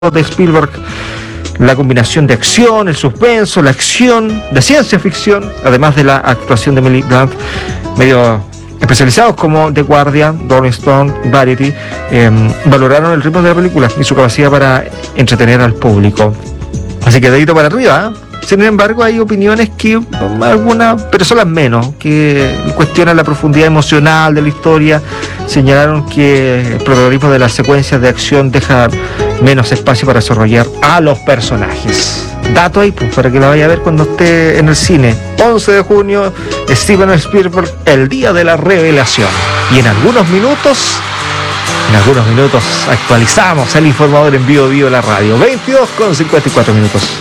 de Spielberg, la combinación de acción, el suspenso, la acción, de ciencia ficción, además de la actuación de Emily Blunt, medio especializados como The Guardian, Rolling Stone, Variety, valoraron el ritmo de la película y su capacidad para entretener al público. Así que dedito para arriba, ¿eh? Sin embargo, hay opiniones que, algunas, pero son las menos, que cuestionan la profundidad emocional de la historia, señalaron que el protagonismo de las secuencias de acción deja menos espacio para desarrollar a los personajes. Dato ahí, pues, para que la vaya a ver cuando esté en el cine. 11 de junio, Steven Spielberg, el día de la revelación. Y en algunos minutos actualizamos el informador en vivo de la radio. 22:54.